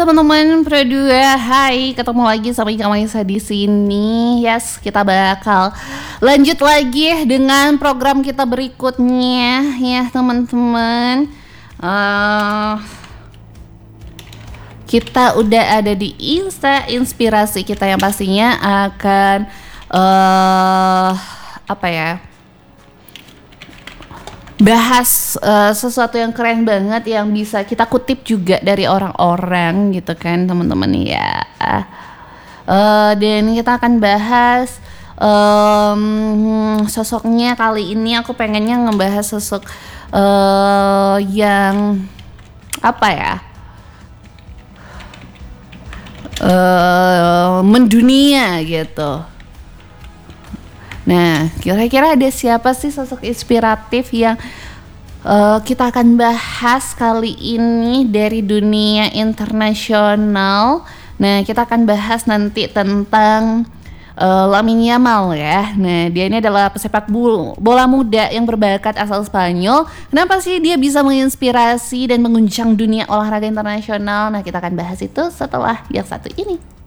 teman-teman Pro 2, hai, ketemu lagi sama Ika Maisa di sini. Yes, kita bakal lanjut lagi dengan program kita berikutnya, ya teman-teman. Kita udah ada di inspirasi kita yang pastinya akan bahas sesuatu yang keren banget yang bisa kita kutip juga dari orang-orang gitu kan teman-teman ya. Dan kita akan bahas sosoknya. Kali ini aku pengennya ngebahas sosok yang mendunia gitu. Nah, kira-kira ada siapa sih sosok inspiratif yang kita akan bahas kali ini dari dunia internasional. Nah, kita akan bahas nanti tentang Lamine Yamal ya. Nah, dia ini adalah pesepak bola muda yang berbakat asal Spanyol. Kenapa sih dia bisa menginspirasi dan mengguncang dunia olahraga internasional? Nah, kita akan bahas itu setelah yang satu ini.